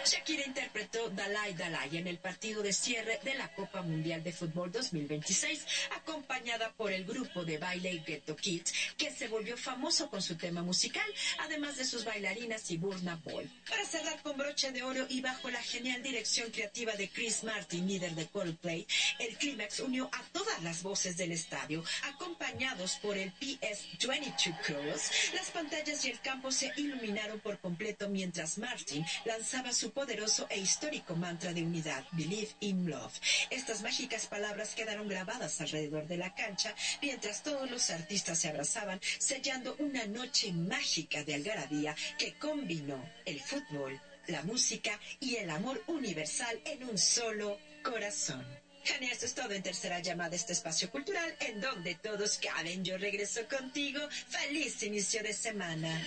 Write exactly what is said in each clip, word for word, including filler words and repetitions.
Shakira interpretó Dalai Dalai en el partido de cierre de la Copa Mundial de Fútbol dos mil veintiséis, acompañada por el grupo de baile Ghetto Kids, que se volvió famoso con su tema musical, además de sus bailarinas y Burna Boy. Para cerrar con broche de oro y bajo la genial dirección creativa de Chris Martin, líder de Coldplay, el clímax unió a todas las voces del estadio, acompañados por el P S veintidós Chorus. Las pantallas y el campo se iluminaron por completo mientras Martin lanzaba su poderoso e histórico mantra de unidad, Believe in Love. Estas mágicas palabras quedaron grabadas alrededor de la cancha, mientras todos los artistas se abrazaban, sellando una noche mágica de algarabía que combinó el fútbol, la música y el amor universal en un solo corazón. Jania, esto es todo en Tercera Llamada, este espacio cultural en donde todos caben. Yo regreso contigo. ¡Feliz inicio de semana!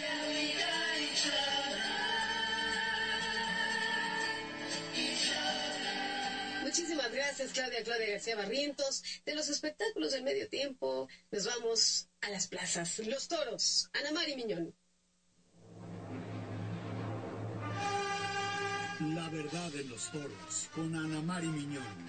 Muchísimas gracias, Claudia, Claudia García Barrientos. De los espectáculos del medio tiempo, nos vamos a las plazas. Los toros, Ana Mari Miñón. La verdad en los toros, con Ana Mari Miñón.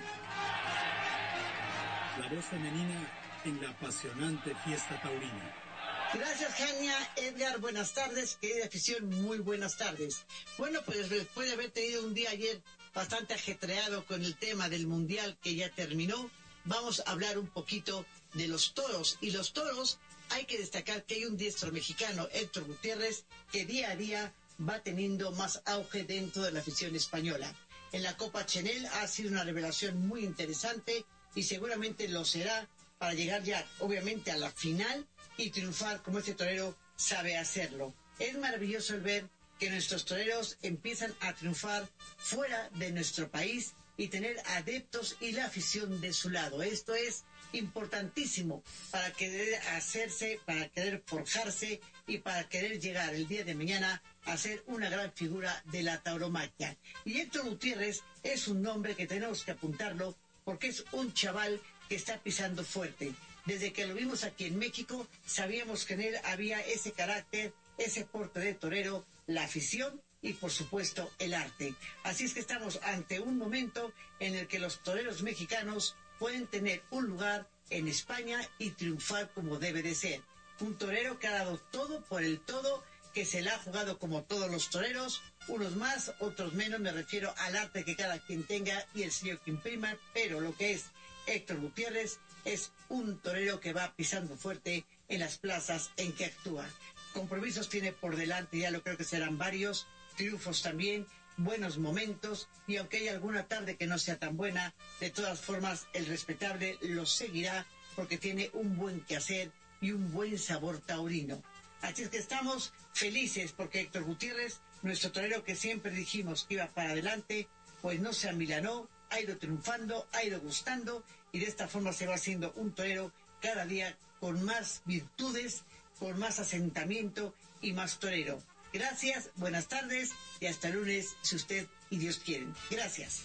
La voz femenina en la apasionante fiesta taurina. Gracias, Jania. Edgar, buenas tardes. Querida afición, muy buenas tardes. Bueno, pues después de haber tenido un día ayer bastante ajetreado con el tema del Mundial que ya terminó, vamos a hablar un poquito de los toros. Y los toros, hay que destacar que hay un diestro mexicano, Héctor Gutiérrez, que día a día va teniendo más auge dentro de la afición española. En la Copa Chenel ha sido una revelación muy interesante y seguramente lo será para llegar ya, obviamente, a la final y triunfar como este torero sabe hacerlo. Es maravilloso el ver que nuestros toreros empiezan a triunfar fuera de nuestro país y tener adeptos y la afición de su lado. Esto es importantísimo para querer hacerse, para querer forjarse y para querer llegar el día de mañana a ser una gran figura de la tauromaquia. Y Héctor Gutiérrez es un nombre que tenemos que apuntarlo porque es un chaval que está pisando fuerte. Desde que lo vimos aquí en México, sabíamos que en él había ese carácter, ese porte de torero, la afición y, por supuesto, el arte. Así es que estamos ante un momento en el que los toreros mexicanos pueden tener un lugar en España y triunfar como debe de ser. Un torero que ha dado todo por el todo, que se la ha jugado como todos los toreros, unos más, otros menos, me refiero al arte que cada quien tenga y el sello que imprima, pero lo que es Héctor Gutiérrez es un torero que va pisando fuerte en las plazas en que actúa. Compromisos tiene por delante, ya lo creo que serán varios, triunfos también, buenos momentos, y aunque hay alguna tarde que no sea tan buena, de todas formas el respetable lo seguirá porque tiene un buen quehacer y un buen sabor taurino. Así es que estamos felices porque Héctor Gutiérrez, nuestro torero que siempre dijimos que iba para adelante, pues no se amilanó, ha ido triunfando, ha ido gustando y de esta forma se va haciendo un torero cada día con más virtudes, con más asentamiento y más torero. Gracias, buenas tardes y hasta el lunes si usted y Dios quieren. Gracias.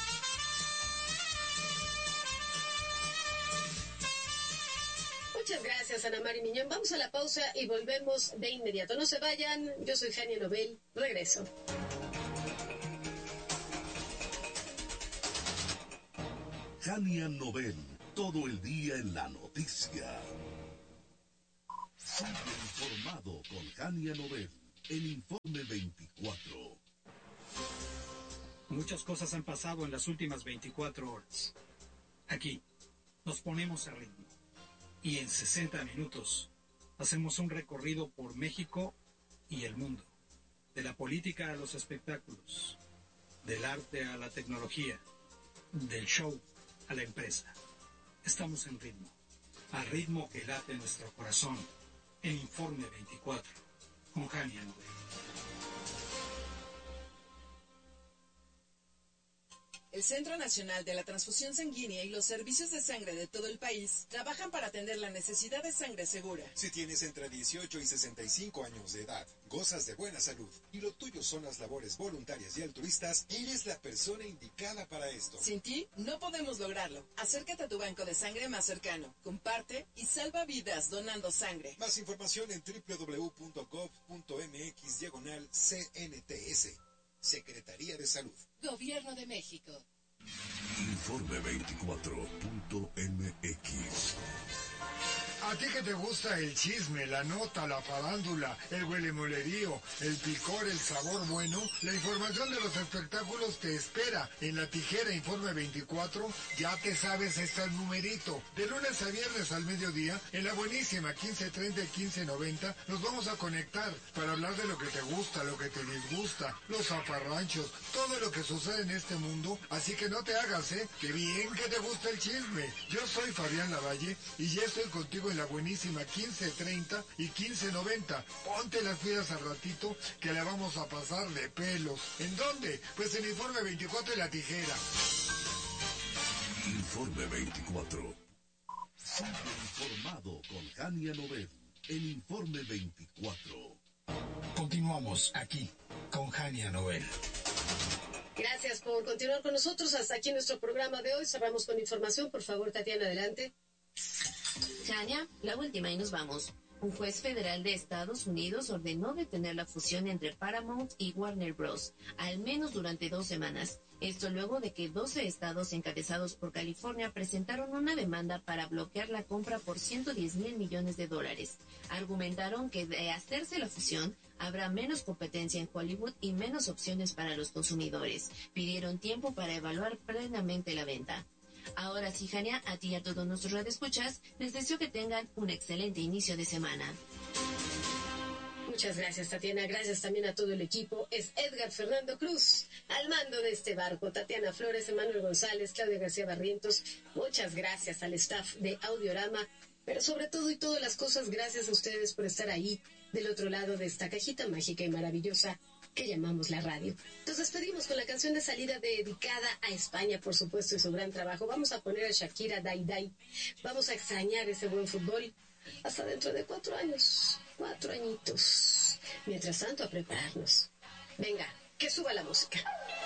Muchas gracias, Ana Mari Miñón. Vamos a la pausa y volvemos de inmediato. No se vayan. Yo soy Jania Nobel. Regreso. Jania Nobel. Todo el día en la noticia. Sigue informado con Jania Nobel. El Informe veinticuatro. Muchas cosas han pasado en las últimas veinticuatro horas. Aquí nos ponemos a ritmo. Y en sesenta minutos hacemos un recorrido por México y el mundo. De la política a los espectáculos. Del arte a la tecnología. Del show a la empresa. Estamos en ritmo. A ritmo que late nuestro corazón. El Informe veinticuatro. Con Jania Nobel. El Centro Nacional de la Transfusión Sanguínea y los servicios de sangre de todo el país trabajan para atender la necesidad de sangre segura. Si tienes entre dieciocho y sesenta y cinco años de edad, gozas de buena salud y lo tuyo son las labores voluntarias y altruistas, eres la persona indicada para esto. Sin ti, no podemos lograrlo. Acércate a tu banco de sangre más cercano, comparte y salva vidas donando sangre. Más información en doble u doble u doble u punto gov punto m x diagonal C N T S. Secretaría de Salud. Gobierno de México. Informe veinticuatro punto m x. A ti que te gusta el chisme, la nota, la farándula, el huelemolerío, el picor, el sabor bueno, la información de los espectáculos te espera en La Tijera Informe veinticuatro. Ya te sabes este numerito. De lunes a viernes al mediodía, en la buenísima quince treinta y quince noventa, nos vamos a conectar para hablar de lo que te gusta, lo que te disgusta, los zafarranchos, todo lo que sucede en este mundo. Así que no te hagas, ¿eh? ¡Qué bien que te gusta el chisme! Yo soy Fabián Lavalle y ya estoy contigo en la buenísima quince treinta y quince noventa. Ponte las pilas al ratito que la vamos a pasar de pelos. ¿En dónde? Pues en Informe veinticuatro y La Tijera. Informe veinticuatro. Sigue informado con Jania Nobel en Informe veinticuatro. Continuamos aquí con Jania Nobel. Gracias por continuar con nosotros. Hasta aquí nuestro programa de hoy. Cerramos con información. Por favor, Tatiana, adelante. Jania, la última y nos vamos. Un juez federal de Estados Unidos ordenó detener la fusión entre Paramount y Warner Bros., al menos durante dos semanas. Esto luego de que doce estados encabezados por California presentaron una demanda para bloquear la compra por ciento diez mil millones de dólares. Argumentaron que de hacerse la fusión, habrá menos competencia en Hollywood y menos opciones para los consumidores. Pidieron tiempo para evaluar plenamente la venta. Ahora sí, Jania, a ti y a todos nuestros radioescuchas, les deseo que tengan un excelente inicio de semana. Muchas gracias, Tatiana. Gracias también a todo el equipo. Es Edgar Fernando Cruz al mando de este barco. Tatiana Flores, Emanuel González, Claudia García Barrientos. Muchas gracias al staff de Audiorama. Pero sobre todo y todas las cosas, gracias a ustedes por estar ahí del otro lado de esta cajita mágica y maravillosa que llamamos la radio. Nos despedimos con la canción de salida dedicada a España, por supuesto, y su gran trabajo. Vamos a poner a Shakira, Dai Dai. Vamos a extrañar ese buen fútbol hasta dentro de cuatro años, cuatro añitos. Mientras tanto, a prepararnos. Venga, que suba la música.